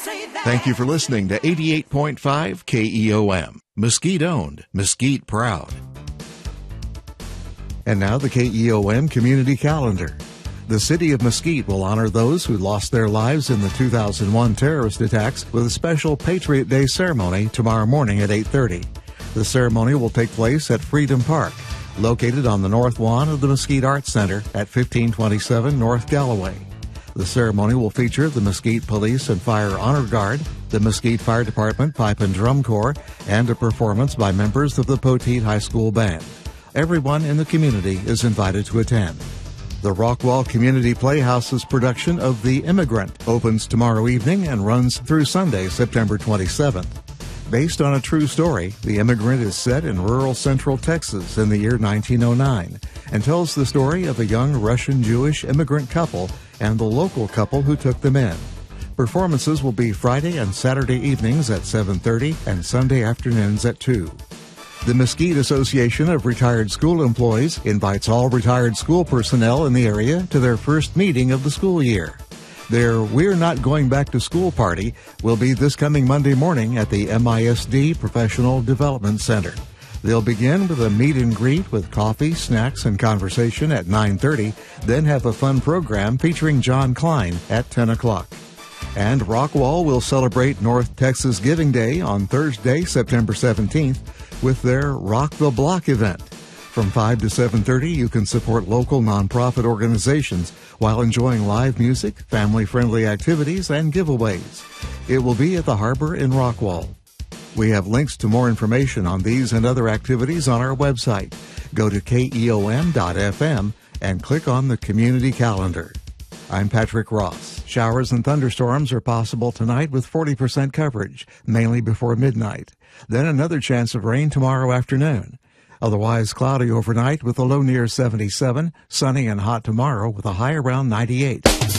Thank you for listening to 88.5 KEOM. Mesquite owned, Mesquite proud. And now the KEOM Community Calendar. The city of Mesquite will honor those who lost their lives in the 2001 terrorist attacks with a special Patriot Day ceremony tomorrow morning at 8:30. The ceremony will take place at Freedom Park, located on the north lawn of the Mesquite Arts Center at 1527 North Galloway. The ceremony will feature the Mesquite Police and Fire Honor Guard, the Mesquite Fire Department Pipe and Drum Corps, and a performance by members of the Poteet High School Band. Everyone in the community is invited to attend. The Rockwall Community Playhouse's production of The Immigrant opens tomorrow evening and runs through Sunday, September 27th. Based on a true story, The Immigrant is set in rural central Texas in the year 1909 and tells the story of a young Russian-Jewish immigrant couple and the local couple who took them in. Performances will be Friday and Saturday evenings at 7:30 and Sunday afternoons at 2. The Mesquite Association of Retired School Employees invites all retired school personnel in the area to their first meeting of the school year. Their We're Not Going Back to School party will be this coming Monday morning at the MISD Professional Development Center. They'll begin with a meet and greet with coffee, snacks, and conversation at 9:30, then have a fun program featuring John Klein at 10 o'clock. And Rockwall will celebrate North Texas Giving Day on Thursday, September 17th, with their Rock the Block event. From 5 to 7:30, you can support local nonprofit organizations while enjoying live music, family-friendly activities, and giveaways. It will be at the Harbor in Rockwall. We have links to more information on these and other activities on our website. Go to KEOM.FM and click on the Community Calendar. I'm Patrick Ross. Showers and thunderstorms are possible tonight with 40% coverage, mainly before midnight. Then another chance of rain tomorrow afternoon. Otherwise cloudy overnight with a low near 77, sunny and hot tomorrow with a high around 98.